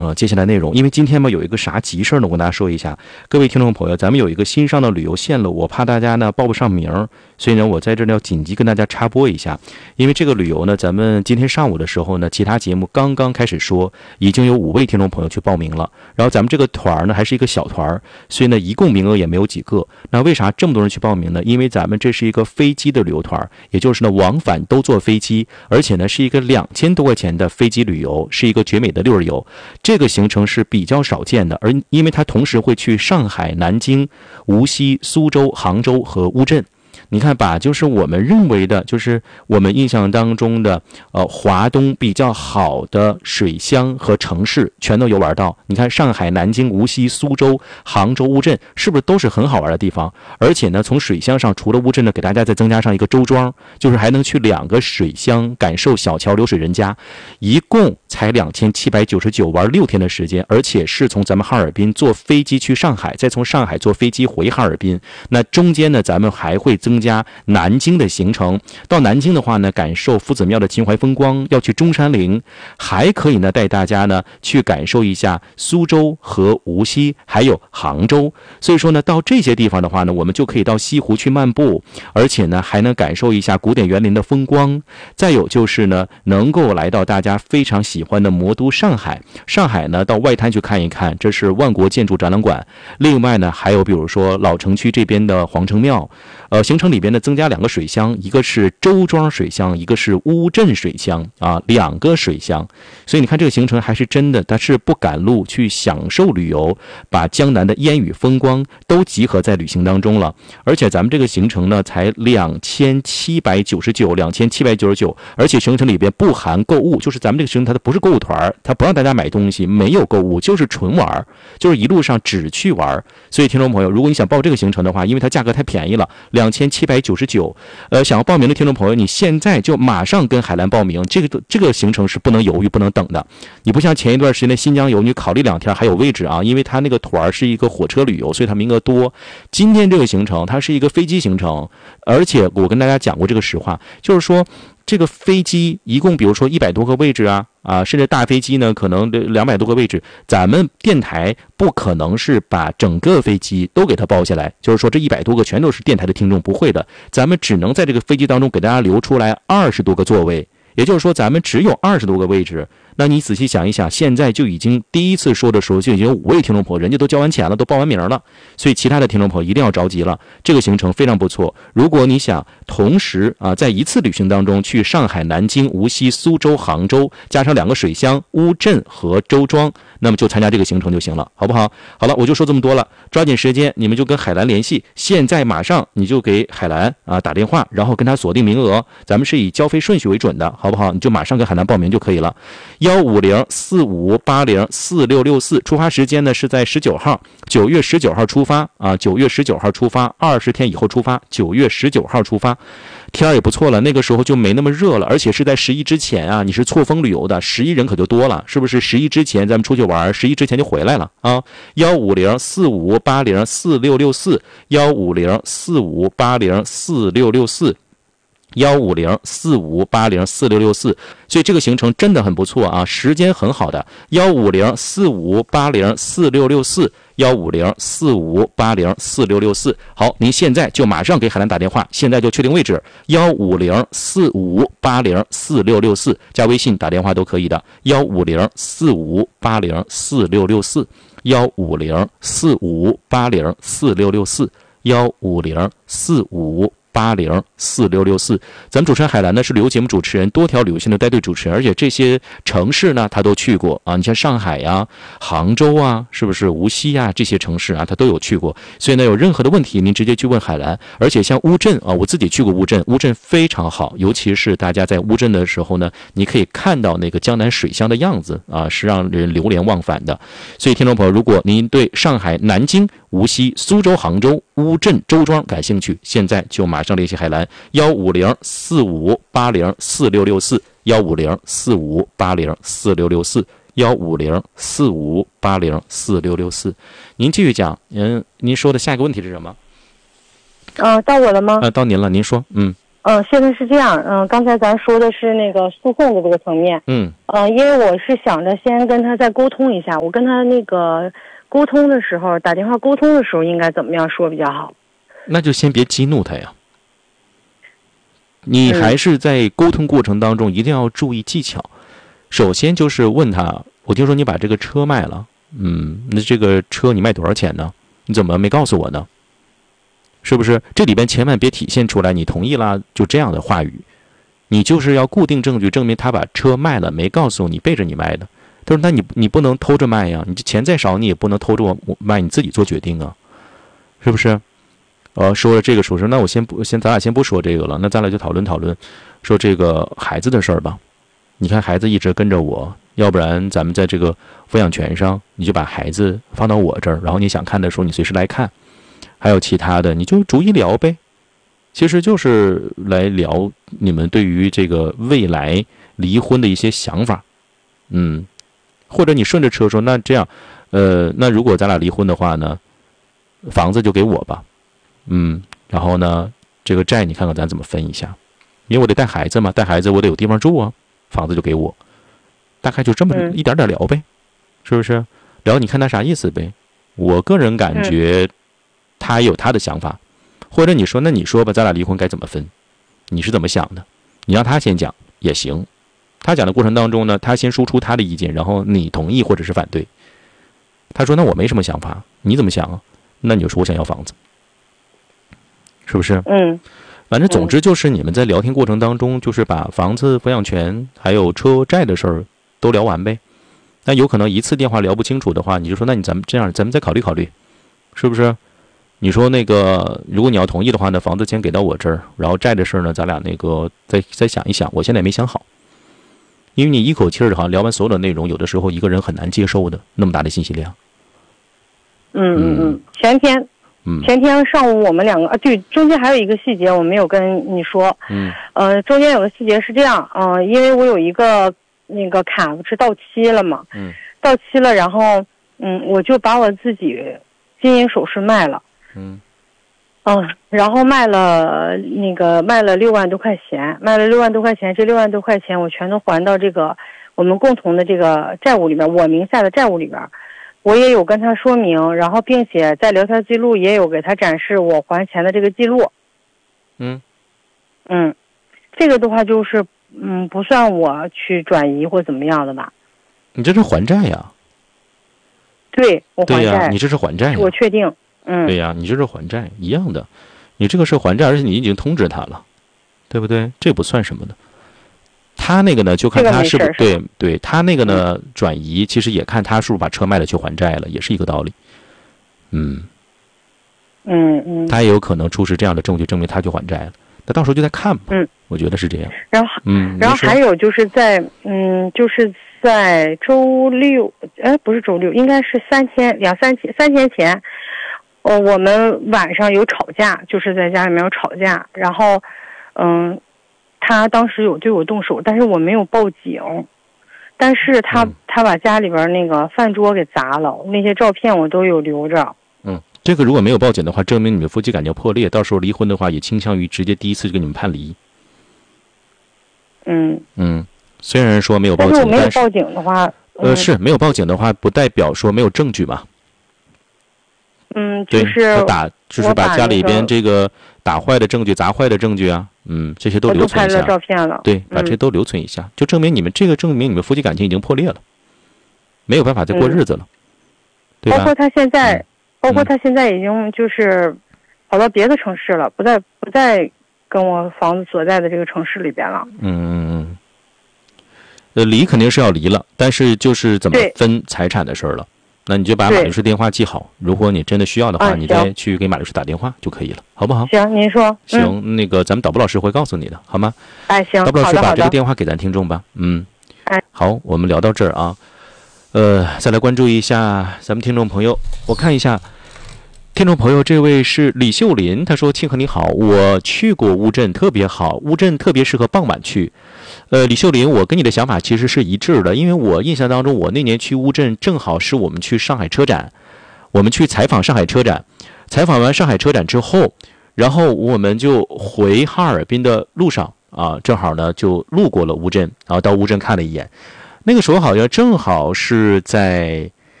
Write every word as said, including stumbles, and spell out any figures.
呃，接下来内容，因为今天嘛有一个啥急事呢，我跟大家说一下，各位听众朋友，咱们有一个新上的旅游线路，我怕大家呢报不上名，所以呢我在这里要紧急跟大家插播一下，因为这个旅游呢，咱们今天上午的时候呢，其他节目刚刚开始说，已经有五位听众朋友去报名了，然后咱们这个团呢还是一个小团，所以呢一共名额也没有几个。那为啥这么多人去报名呢？因为咱们这是一个飞机的旅游团，也就是呢往返都坐飞机，而且呢是一个两千多块钱的飞机旅游，是一个绝美的六日游。这个行程是比较少见的，而因为它同时会去上海、南京、无锡、苏州、杭州和乌镇。你看把就是我们认为的，就是我们印象当中的呃华东比较好的水乡和城市全都游玩到。你看上海、南京、无锡、苏州、杭州、乌镇是不是都是很好玩的地方？而且呢从水乡上除了乌镇呢，给大家再增加上一个周庄，就是还能去两个水乡感受小桥流水人家，一共才两千七百九十九，玩六天的时间，而且是从咱们哈尔滨坐飞机去上海，再从上海坐飞机回哈尔滨。那中间呢咱们还会增加南京的行程，到南京的话呢，感受夫子庙的秦淮风光，要去中山陵，还可以呢带大家呢去感受一下苏州和无锡，还有杭州。所以说呢，到这些地方的话呢，我们就可以到西湖去漫步，而且呢还能感受一下古典园林的风光。再有就是呢，能够来到大家非常喜欢的魔都上海。上海呢，到外滩去看一看，这是万国建筑展览馆。另外呢，还有比如说老城区这边的皇城庙。呃，行程里边呢增加两个水乡，一个是周庄水乡，一个是乌镇水乡啊，两个水乡。所以你看这个行程还是真的，它是不赶路去享受旅游，把江南的烟雨风光都集合在旅行当中了。而且咱们这个行程呢才两千七百九十九，两千七百九十九，而且行程里边不含购物，就是咱们这个行程它不是购物团，它不让大家买东西，没有购物，就是纯玩，就是一路上只去玩。所以听众朋友，如果你想报这个行程的话，因为它价格太便宜了，两千七百九十九，呃，想要报名的听众朋友，你现在就马上跟海澜报名，这个这个行程是不能犹豫、不能等的。你不像前一段时间的新疆游，你考虑两天还有位置啊，因为它那个团是一个火车旅游，所以它名额多。今天这个行程它是一个飞机行程，而且我跟大家讲过这个实话，就是说这个飞机一共比如说一百多个位置啊啊，甚至大飞机呢可能两百多个位置，咱们电台不可能是把整个飞机都给它包下来，就是说这一百多个全都是电台的听众，不会的，咱们只能在这个飞机当中给大家留出来二十多个座位，也就是说咱们只有二十多个位置。那你仔细想一想，现在就已经第一次说的时候就已经有五位听众朋友，人家都交完钱了，都报完名了，所以其他的听众朋友一定要着急了。这个行程非常不错，如果你想同时啊在一次旅行当中去上海、南京、无锡、苏州、杭州，加上两个水乡乌镇和周庄，那么就参加这个行程就行了，好不好？好了，我就说这么多了，抓紧时间你们就跟海澜联系，现在马上你就给海澜啊打电话，然后跟他锁定名额，咱们是以交费顺序为准的，好不好？你就马上跟海澜报名就可以了。幺五零四五八零四六六四，出发时间呢是在十九号，九月十九号出发啊，九月十九号出发，二十天以后出发，九月十九号出发。天儿也不错了，那个时候就没那么热了，而且是在十一之前啊，你是错峰旅游的，十一人可就多了，是不是？十一之前咱们出去玩，十一之前就回来了啊。幺五零四五八零四六六四，幺五零四五八零四六六四。幺五零四五八零四六六四，所以这个行程真的很不错啊，时间很好的。幺五零四五八零四六六四，幺五零四五八零四六六四。好，您现在就马上给海澜打电话，现在就确定位置。幺五零四五八零四六六四，加微信打电话都可以的。幺五零四五八零四六六四，幺五零四五八零四六六四，幺五零四五。八零四六六四，咱们主持人海澜呢是旅游节目主持人，多条旅游线的带队主持人，而且这些城市呢他都去过啊，你像上海呀、杭州啊，是不是无锡啊这些城市啊他都有去过，所以呢有任何的问题您直接去问海澜。而且像乌镇啊，我自己去过乌镇，乌镇非常好，尤其是大家在乌镇的时候呢，你可以看到那个江南水乡的样子啊，是让人流连忘返的。所以听众朋友，如果您对上海、南京、无锡、苏州、杭州、乌镇、周庄感兴趣，现在就马上联系海澜，幺五零四五八零四六六四，幺五零四五八零四六六四，幺五零四五八零四六六四。您继续讲，嗯，您说的下一个问题是什么？ 啊，到我了吗？ 啊，到您了，您说，嗯。 嗯，现在是这样，嗯，刚才咱说的是那个诉讼的这个层面， 嗯， 嗯，因为我是想着先跟他再沟通一下，我跟他那个沟通的时候，打电话沟通的时候应该怎么样说比较好？ 那就先别激怒他呀。你还是在沟通过程当中一定要注意技巧。首先就是问他，我听说你把这个车卖了，嗯，那这个车你卖多少钱呢？你怎么没告诉我呢？是不是？这里边千万别体现出来你同意啦，就这样的话语。你就是要固定证据证明他把车卖了，没告诉你，背着你卖的。他说那你你不能偷着卖呀，你这钱再少你也不能偷着我卖，你自己做决定啊，是不是？呃，说了这个，说是那我先不先，咱俩先不说这个了，那咱俩就讨论讨论，说这个孩子的事儿吧。你看孩子一直跟着我，要不然咱们在这个抚养权上，你就把孩子放到我这儿，然后你想看的时候你随时来看。还有其他的，你就逐一聊呗。其实就是来聊你们对于这个未来离婚的一些想法，嗯，或者你顺着车说，那这样，呃，那如果咱俩离婚的话呢，房子就给我吧，嗯，然后呢，这个债你看看咱怎么分一下，因为我得带孩子嘛，带孩子我得有地方住啊，房子就给我，大概就这么一点点聊呗，是不是？聊你看他啥意思呗。我个人感觉。他有他的想法，或者你说那你说吧，咱俩离婚该怎么分？你是怎么想的？你让他先讲也行。他讲的过程当中呢，他先输出他的意见，然后你同意或者是反对。他说那我没什么想法，你怎么想啊？那你就说我想要房子，是不是？ 嗯， 反正总之就是你们在聊天过程当中，就是把房子、抚养权还有车债的事儿都聊完呗。那有可能一次电话聊不清楚的话，你就说那你咱们这样，咱们再考虑考虑，是不是？你说那个，如果你要同意的话呢，房子先给到我这儿，然后债的事呢，咱俩那个再再想一想。我现在也没想好，因为你一口气儿好像聊完所有的内容，有的时候一个人很难接受的，那么大的信息量。 嗯嗯嗯，前天， 嗯， 前天上午我们两个啊，对，中间还有一个细节我没有跟你说， 嗯， 呃，中间有个细节是这样，嗯、呃，因为我有一个那个卡不是到期了嘛， 嗯， 到期了，然后嗯，我就把我自己金银首饰卖了。 嗯， 嗯，然后卖了那个卖了六万多块钱，卖了六万多块钱，这六万多块钱我全都还到这个我们共同的这个债务里边，我名下的债务里边。我也有跟他说明，然后并且在聊天记录也有给他展示我还钱的这个记录。 嗯， 嗯，这个的话就是嗯不算我去转移或怎么样的吧？ 你这是还债呀？ 对，我还债。 对呀，你这是还债呀？ 我确定。嗯， 对呀，你这是还债一样的，你这个是还债，而且你已经通知他了，对不对？这不算什么的。他那个呢，就看他是不是对对，他那个呢、嗯、转移，其实也看他是不是把车卖了去还债了，也是一个道理。嗯嗯嗯， 他也有可能出示这样的证据，证明他去还债了。那到时候就再看吧。 嗯， 我觉得是这样。 然后嗯，然后还有就是在嗯，就是在周六，哎，不是周六，应该是三天两三天三天前。哦，我们晚上有吵架，就是在家里面有吵架，然后，嗯，他当时有对我动手，但是我没有报警，但是他、嗯、他把家里边那个饭桌给砸了，那些照片我都有留着。 嗯，这个如果没有报警的话，证明你们夫妻感情破裂，到时候离婚的话，也倾向于直接第一次就给你们判离。 嗯嗯，虽然说没有报警， 但是我没有报警的话， 嗯、呃，是没有报警的话，不代表说没有证据嘛。 嗯，就是打，就是把家里边这个打坏的证据、砸坏的证据啊，嗯，这些都留存一下。 我都拍了照片了。 对，把这些都留存一下，嗯、就证明你们这个证明你们夫妻感情已经破裂了，没有办法再过日子了，嗯、对吧？ 包括他现在，嗯、包括他现在已经就是跑到别的城市了，不在不在跟我房子所在的这个城市里边了。 嗯嗯嗯。呃，离肯定是要离了，但是就是怎么分财产的事儿了。那你就把马律师电话记好，如果你真的需要的话， 啊、 你再去给马律师打电话就可以了，好不好？ 行，您说。 行， 嗯、 那个咱们导播老师会告诉你的，好吗？ 哎，行， 导播老师把这个电话给咱听众吧。嗯， 哎， 好，我们聊到这儿啊，呃，再来关注一下咱们听众朋友，我看一下。听众朋友，这位是李秀林，他说：“庆和你好，我去过乌镇，特别好，乌镇特别适合傍晚去。”呃，李秀林，我跟你的想法其实是一致的，因为我印象当中，我那年去乌镇正好是我们去上海车展，我们去采访上海车展，采访完上海车展之后， 然后我们就回哈尔滨的路上啊，正好呢就路过了乌镇，然后到乌镇看了一眼。那个时候好像正好是在